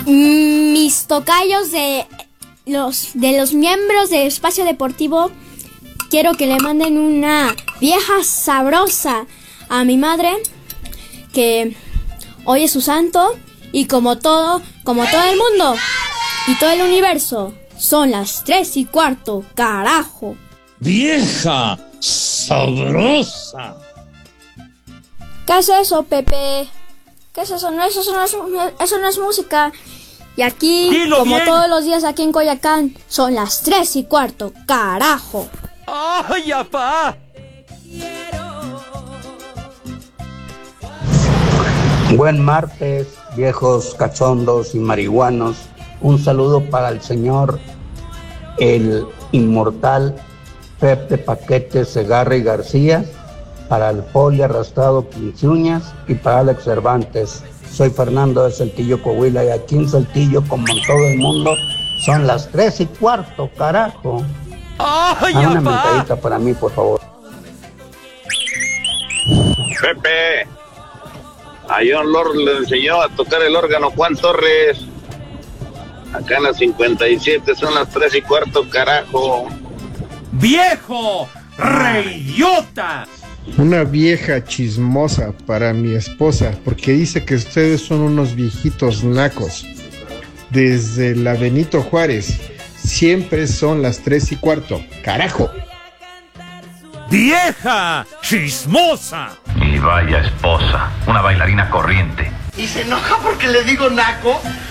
Mis tocayos de los miembros del Espacio Deportivo, quiero que le manden una vieja sabrosa a mi madre, que hoy es su santo, y como todo el mundo y todo el universo, son las 3:15, carajo. ¡Vieja sabrosa! ¿Qué es eso, Pepe? ¿Qué es eso? No, eso no es música. Y aquí, ¡Dilo como bien! todos los días aquí en Coyoacán, son las 3:15, carajo. ¡Ay, apá! Buen martes, viejos cachondos y marihuanos. Un saludo para el señor, el inmortal Pepe Paquete Segarra García, para el Poli Arrastrado Quince y para Alex Cervantes. Soy Fernando de Saltillo, Coahuila, y aquí en Saltillo, como en todo el mundo, son las 3:15, carajo. ¡Ay, Una apá! mentadita para mí, por favor. Pepe, a John Lord le enseñó a tocar el órgano Juan Torres. Acá en las 57 son las 3:15, carajo. ¡Viejo reidiota! Una vieja chismosa para mi esposa, porque dice que ustedes son unos viejitos nacos. Desde la Benito Juárez, siempre son las 3:15, carajo. ¡Vieja chismosa! Y vaya esposa, una bailarina corriente. ¿Y se enoja porque le digo naco?